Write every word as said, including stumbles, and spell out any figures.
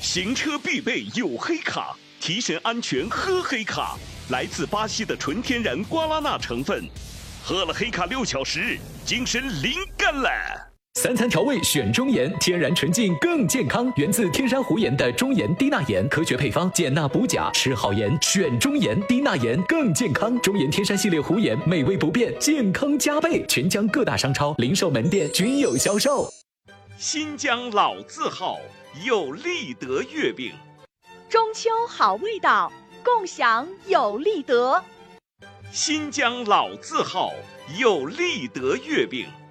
行车必备有黑卡，提神安全喝黑卡。来自巴西的纯天然瓜拉纳成分，喝了黑卡六小时，精神灵感了。 三餐调味选中盐，天然纯净更健康，源自天山湖盐的中盐低钠盐，科学配方，减钠补钾，吃好盐选中盐，低钠盐更健康。中盐天山系列湖盐，美味不变，健康加倍。全江各大商超、零售门店均有销售。 新疆老字号有利德月饼， 中秋好味道，共享有利德。 新疆老字号有利德月饼。